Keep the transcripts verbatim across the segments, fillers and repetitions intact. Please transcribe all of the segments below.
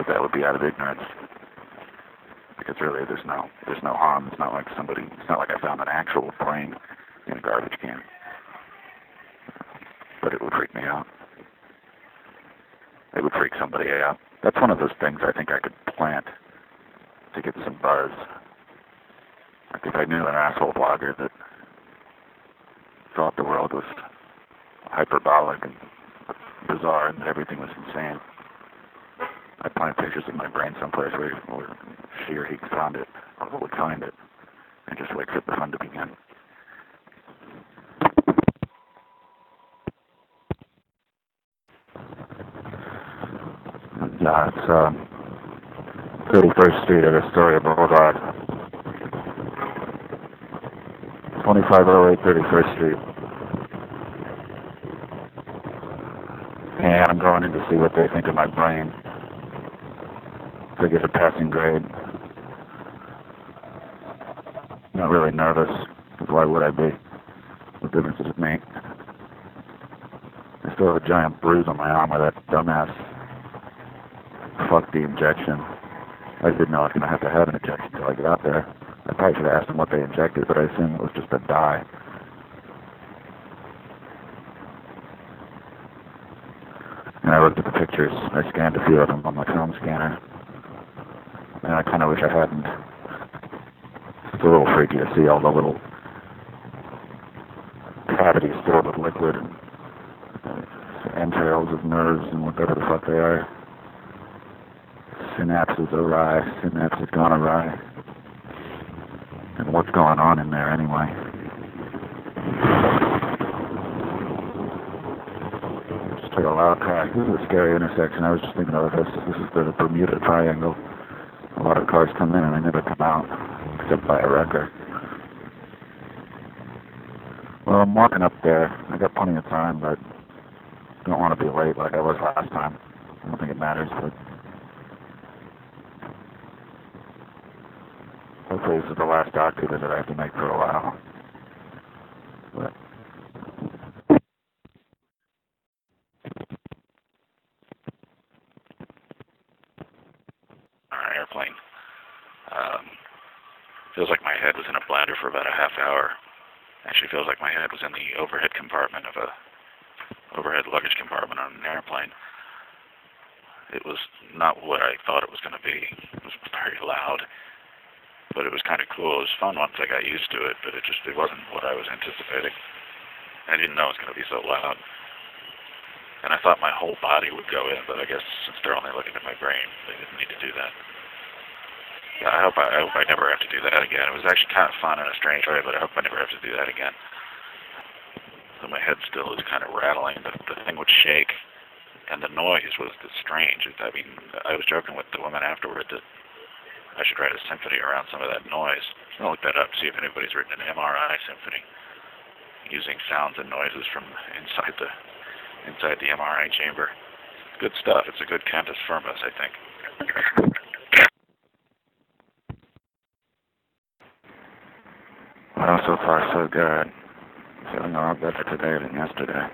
but that would be out of ignorance. Because really, there's no, there's no harm. It's not like somebody, it's not like I found an actual brain in a garbage can. But it would freak me out. It would freak somebody out. That's one of those things I think I could plant to get some buzz. Like if I knew an asshole blogger that thought the world was hyperbolic and bizarre and that everything was insane, I'd plant pictures of my brain someplace where, where she or he found it, or would find it, and just wait for the fun to begin. Yeah, it's uh, thirty-first Street at Astoria Boulevard. twenty-five oh eight thirty-first Street. And I'm going in to see what they think of my brain. To get a passing grade. Not really nervous, because why would I be? What difference does it make? I still have a giant bruise on my arm where that dumbass fucked the injection. I didn't know I was going to have to have an injection until I got there. I probably should have asked them what they injected, but I assume it was just a dye. And I looked at the pictures. I scanned a few of them on my film scanner. And I kind of wish I hadn't. It's a little freaky to see all the little cavities filled with liquid and uh, entrails of nerves and whatever the fuck they are. Synapses awry. Synapses gone awry. And what's going on in there anyway? Just took a loud crack. This is a scary intersection. I was just thinking of this. This is the Bermuda Triangle. A lot of cars come in and they never come out, except by a wrecker. Well, I'm walking up there. I got plenty of time, but don't want to be late like I was last time. I don't think it matters, but hopefully this is the last doctor visit I have to make for a while. But on an airplane. Um, feels like my head was in a bladder for about a half hour. Actually feels like my head was in the overhead compartment of a overhead luggage compartment on an airplane. It was not what I thought it was going to be. It was very loud, but it was kind of cool. It was fun once I got used to it, but it just it wasn't what I was anticipating. I didn't know it was going to be so loud. And I thought my whole body would go in, but I guess since they're only looking at my brain, they didn't need to do that. Yeah, I hope I, I hope I never have to do that again. It was actually kind of fun in a strange way, but I hope I never have to do that again. So my head still is kind of rattling. The, the thing would shake, and the noise was strange. I mean, I was joking with the woman afterward that I should write a symphony around some of that noise. I'll look that up, see if anybody's written an M R I symphony using sounds and noises from inside the inside the M R I chamber. It's good stuff. It's a good cantus firmus, I think. Well, so far so good. Feeling a lot better today than yesterday.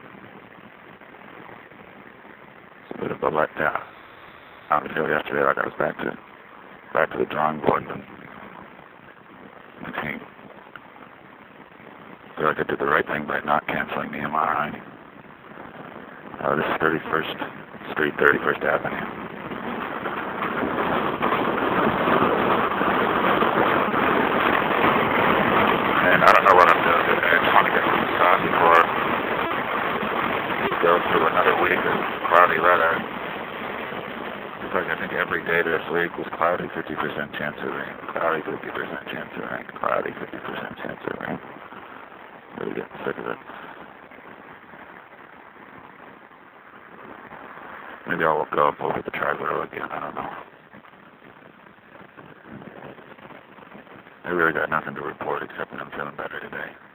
It's a bit of a letdown. I didn't feel yesterday like I was back to back to the drawing board, but I think I feel like I did the right thing by not canceling the M R I. Uh, this is thirty-first Street, thirty-first Avenue. And I don't know what I'm doing today. I just want to get some sun before we go through another week of cloudy weather. It's like I think every day this week was cloudy, fifty percent chance of rain, cloudy, fifty percent chance of rain, cloudy, fifty percent chance of rain. Really getting sick of it. Maybe I'll go up over the Triborough again, I don't know. I really got nothing to report except that I'm feeling better today.